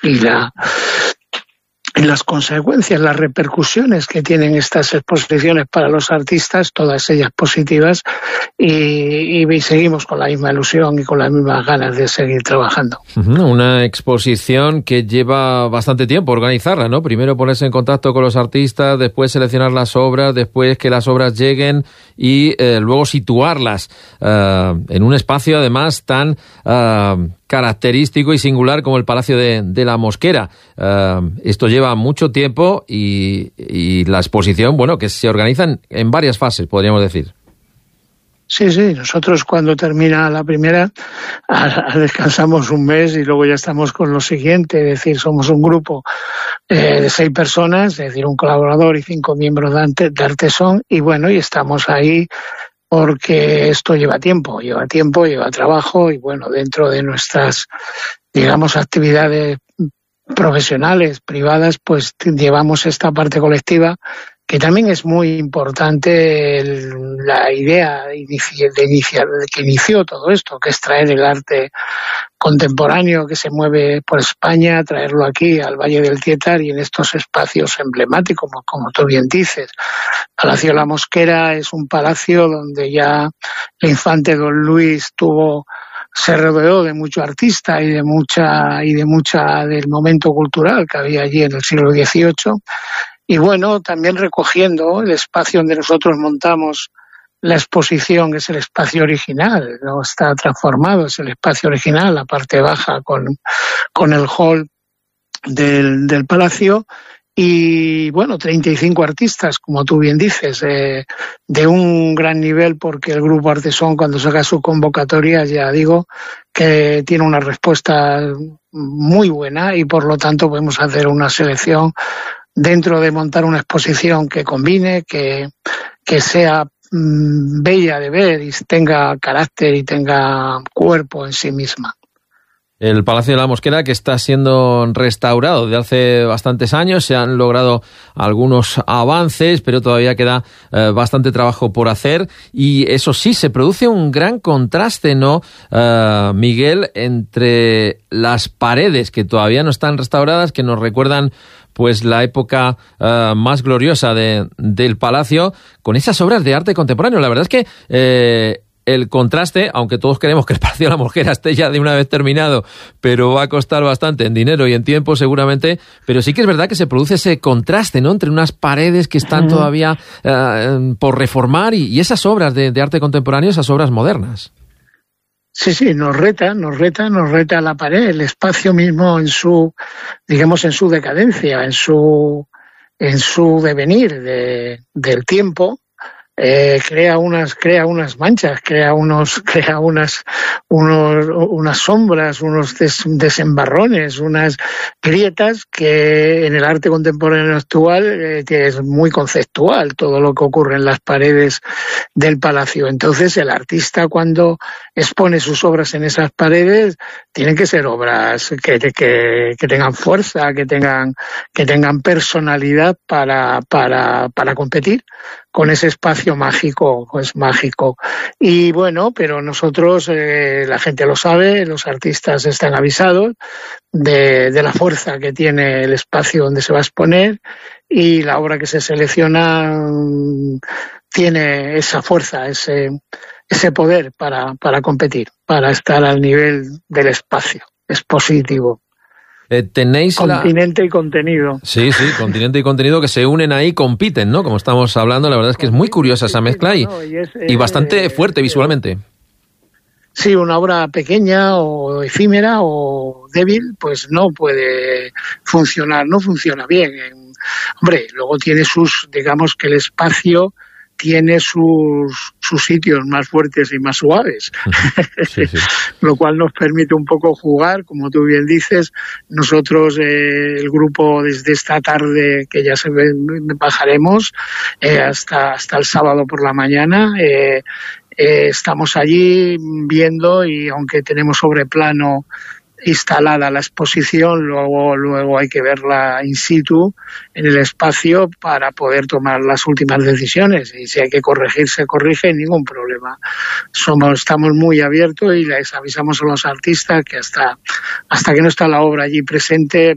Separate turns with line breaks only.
las consecuencias, las repercusiones que tienen estas exposiciones para los artistas, todas ellas positivas, y seguimos con la misma ilusión y con las mismas ganas de seguir trabajando.
Una exposición que lleva bastante tiempo organizarla, ¿no? Primero ponerse en contacto con los artistas, después seleccionar las obras, después que las obras lleguen y luego situarlas en un espacio además tan característico y singular como el Palacio de la Mosquera. Esto lleva mucho tiempo y la exposición, bueno, que se organizan en varias fases, podríamos decir.
Sí, nosotros cuando termina la primera descansamos un mes y luego ya estamos con lo siguiente, es decir, somos un grupo de 6 personas, es decir, un colaborador y 5 miembros de Artesón, y bueno, y estamos ahí porque esto lleva tiempo, lleva trabajo, y bueno, dentro de nuestras, digamos, actividades profesionales, privadas, pues llevamos esta parte colectiva, que también es muy importante la idea que inició todo esto, que es traer el arte contemporáneo que se mueve por España, traerlo aquí al Valle del Tietar y en estos espacios emblemáticos, como tú bien dices. Palacio de la Mosquera es un palacio donde ya el infante Don Luis se rodeó de mucho artista y de mucha del momento cultural que había allí en el siglo XVIII. Y bueno, también recogiendo el espacio donde nosotros montamos la exposición, que es el espacio original, no está transformado, es el espacio original, la parte baja con el hall del palacio. Y bueno, 35 artistas, como tú bien dices, de un gran nivel, porque el Grupo Artesón, cuando saca su convocatoria, ya digo que tiene una respuesta muy buena, y por lo tanto podemos hacer una selección dentro de montar una exposición que combine, que sea bella de ver y tenga carácter y tenga cuerpo en sí misma.
El Palacio de la Mosquera, que está siendo restaurado desde hace bastantes años, se han logrado algunos avances, pero todavía queda bastante trabajo por hacer, y eso sí, se produce un gran contraste, ¿no, Miguel, entre las paredes que todavía no están restauradas, que nos recuerdan pues la época más gloriosa del palacio, con esas obras de arte contemporáneo? La verdad es que el contraste, aunque todos queremos que el Palacio de la Mosquera esté ya de una vez terminado, pero va a costar bastante en dinero y en tiempo seguramente, pero sí que es verdad que se produce ese contraste, ¿no?, entre unas paredes que están todavía por reformar y esas obras de arte contemporáneo, esas obras modernas.
Sí, nos reta la pared, el espacio mismo en su decadencia, en su devenir del tiempo. Crea unas manchas, crea unas sombras, unos desembarrones, unas grietas que en el arte contemporáneo actual es muy conceptual todo lo que ocurre en las paredes del palacio. Entonces el artista, cuando expone sus obras en esas paredes, tienen que ser obras que tengan fuerza, que tengan personalidad para competir con ese espacio mágico, pues mágico. Y bueno, pero nosotros, la gente lo sabe, los artistas están avisados de la fuerza que tiene el espacio donde se va a exponer, y la obra que se selecciona tiene esa fuerza, ese poder para competir, para estar al nivel del espacio expositivo.
Tenéis
continente y contenido.
Sí, continente y contenido que se unen ahí, compiten, ¿no? Como estamos hablando, la verdad es que es muy curiosa esa mezcla y bastante fuerte visualmente.
Sí, una obra pequeña o efímera o débil, pues no puede funcionar, no funciona bien. Hombre, luego tiene digamos que el espacio tiene sus sitios más fuertes y más suaves, sí. Lo cual nos permite un poco jugar, como tú bien dices. Nosotros, el grupo, desde esta tarde, que ya bajaremos, hasta el sábado por la mañana, estamos allí viendo, y aunque tenemos sobre plano instalada la exposición, luego hay que verla in situ en el espacio para poder tomar las últimas decisiones, y si hay que corregir, se corrige, ningún problema. Estamos muy abiertos y les avisamos a los artistas que hasta que no está la obra allí presente,